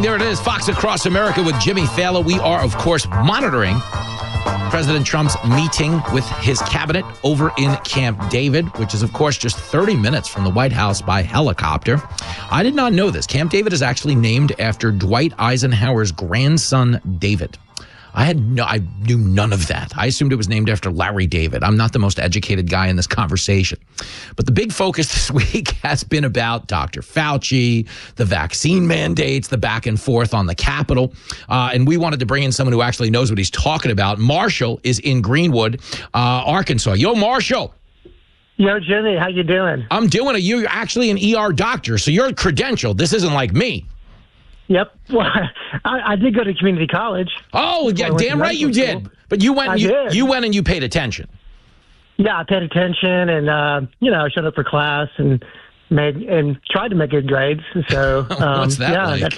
There it is, Fox Across America with Jimmy Fallon. We are, of course, monitoring President Trump's meeting with his cabinet over in Camp David, which is, of course, just 30 minutes from the White House by helicopter. I did not know this. Camp David is actually named after Dwight Eisenhower's grandson, David. I knew none of that. I assumed it was named after Larry David. I'm not the most educated guy in this conversation. But the big focus this week has been about Dr. Fauci, the vaccine mandates, the back and forth on the Capitol. And we wanted to bring in someone who actually knows what he's talking about. Marshall is in Greenwood, Arkansas. Yo, Marshall. Yo, Jimmy, how you doing? I'm doing it. You're actually an ER doctor, so you're credentialed. This isn't like me. Yep. Well, I did go to community college. Oh, yeah, damn right you did. But you went and you paid attention. Yeah, I paid attention and I showed up for class and tried to make good grades. So what's that like?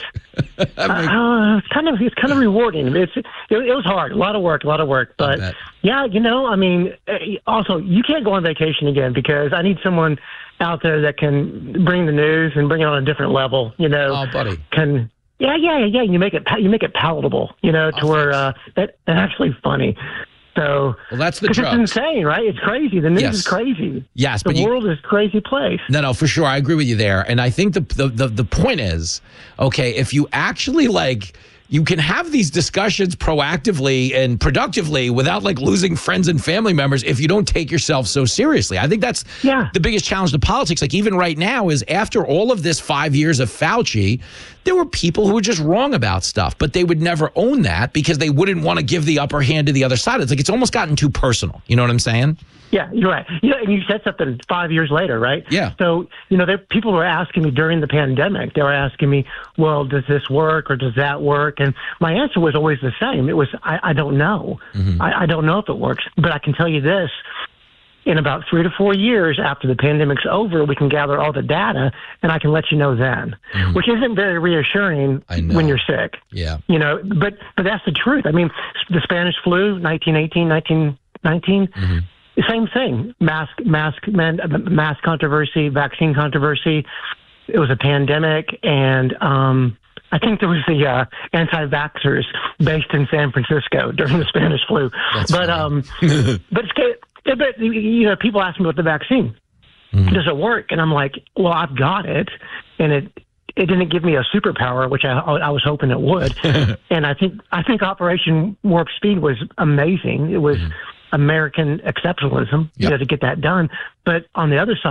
It's kind of rewarding. It was hard, a lot of work. But yeah, also you can't go on vacation again because I need someone out there that can bring the news and bring it on a different level. Oh, buddy. Yeah. You make it palatable. To where that's actually funny. So, well, that's the drugs. It's insane, right? It's crazy. The news is crazy. Yes, the world is a crazy place. No, for sure. I agree with you there. And I think the point is, okay, if you actually you can have these discussions proactively and productively without losing friends and family members if you don't take yourself so seriously. I think that's the biggest challenge to politics. Even right now is after all of this 5 years of Fauci, there were people who were just wrong about stuff, but they would never own that because they wouldn't want to give the upper hand to the other side. It's almost gotten too personal. You know what I'm saying? Yeah, you're right. And you said something 5 years later, right? Yeah. So, people were asking me during the pandemic, they were asking me, well, does this work or does that work? And my answer was always the same. It was, I don't know. Mm-hmm. I don't know if it works. But I can tell you this, in about 3 to 4 years after the pandemic's over, we can gather all the data and I can let you know then, which isn't very reassuring when you're sick. Yeah. But that's the truth. The Spanish flu, 1918, 1919, same thing. Mask controversy, vaccine controversy. It was a pandemic, and I think there was the anti-vaxxers based in San Francisco during the Spanish flu. That's but people ask me about the vaccine. Does it work? And I'm like, well, I've got it, and it didn't give me a superpower, which I was hoping it would. And I think Operation Warp Speed was amazing. It was American exceptionalism, to get that done. But on the other side,